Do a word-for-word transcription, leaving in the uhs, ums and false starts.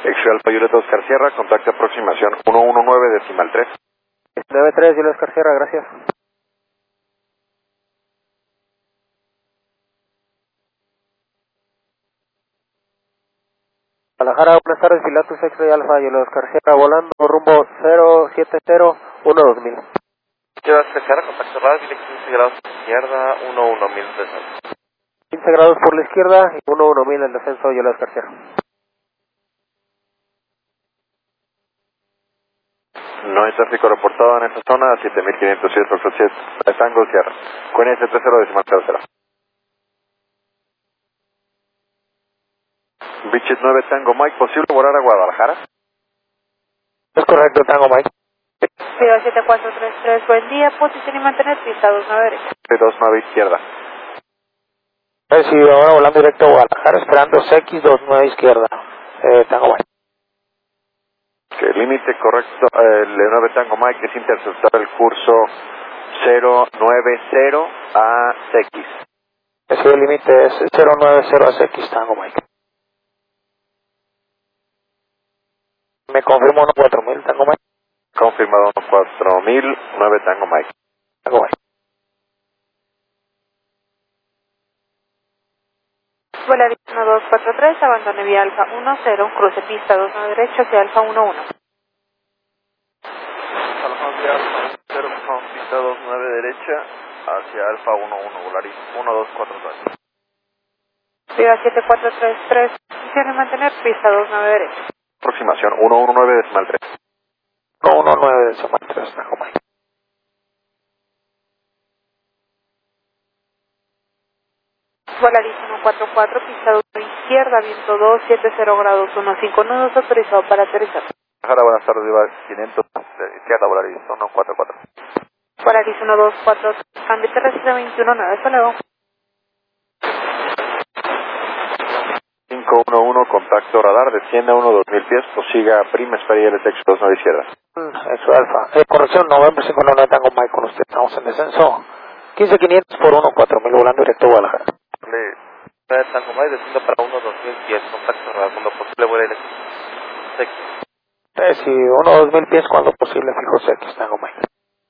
X-Ray Alfa Julieta Oscar Sierra, contacto aproximación uno uno nueve decimal tres. nueve tres, Julieta Oscar Sierra, gracias. Guadalajara, buenas tardes, Pilatus X-Ray Alfa Julieta Oscar Sierra, volando rumbo cero siete cero uno dos mil. Julieta Oscar Sierra, contacto radio, dirección quince grados por la izquierda, uno uno mil descenso. quince grados por la izquierda y uno uno mil el descenso, Julieta Oscar Sierra. No hay tráfico reportado en esta zona, siete mil quinientos siete, Foxtrot siete, Tango Sierra. Con S tres cero decimal cero cero. Beaches nueve Tango Mike, ¿posible volar a Guadalajara? Es correcto, Tango Mike. Ciudad siete cuatro tres tres, buen día, posición y mantener pista dos nueve derecha. dos nueve izquierda. Eh, sí, ahora volando directo a Guadalajara, esperando X dos nueve izquierda, eh, Tango Mike. Que el límite correcto, eh, el nueve Tango Mike es interceptar el curso cero nueve cero a X. Sí, el límite es cero nueve cero a X, Tango Mike. Me confirmo uno cuatro mil, Tango Mike. Confirmado uno cuatro mil, nueve Tango Mike. Tango Mike. Vuela uno dos cuatro tres, abandone vía Alfa uno cero, cruce pista dos nueve derecha hacia Alfa uno uno. Alfa Alfa cero, pista dos nueve derecha hacia Alfa uno uno, Volaris uno dos cuatro tres. Ciudad siete cuatro tres tres, posición y mantener pista dos nueve derecha. Aproximación uno uno nueve decimal tres. uno uno nueve decimal tres, Tango Mike. Volaris uno cuatro cuatro, pista dos izquierda, viento dos, siete cero grados, uno cinco nudos, autorizado para aterrizar. Guadalajara, buenas tardes, Viva quinientos, de izquierda, Volaris uno cuatro cuatro. Volaris uno dos cuatro, cambio terrestre veintiuno nueve, hasta luego. cinco uno uno, contacto radar, desciende a uno dos mil pies, prosiga Prima, espera y L T X dos nueve izquierda. Eso, Alfa. Eh, corrección, November cinco nueve Tango Mike con usted, estamos en descenso. quince quinientos por uno cuatro mil, volando directo a Guadalajara. nueve Tango Mike, desciendo para uno dos mil pies, contacto radio, cuando posible vuela eléctrico. Eh, sí, uno dos mil pies cuando posible, fijo X, Tango Mike.